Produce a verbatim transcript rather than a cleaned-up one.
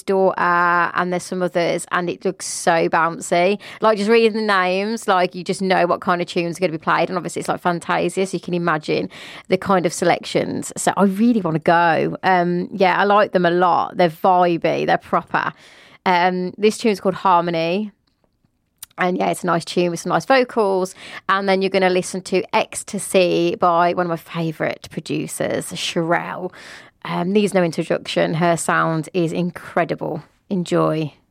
Daughter, and there's some others, and it looks so bouncy. Like, just reading the names, like, you just know what kind of tunes are going to be played. And obviously it's like Fantasia, so you can imagine the kind of selections. So I really want to go. Um, yeah, I like them a lot. They're vibey, they're proper. Um, this tune's called Harmony. And yeah, it's a nice tune with some nice vocals. And then you're going to listen to Ecstasy by one of my favourite producers, Sherelle. Um, needs no introduction. Her sound is incredible. Enjoy.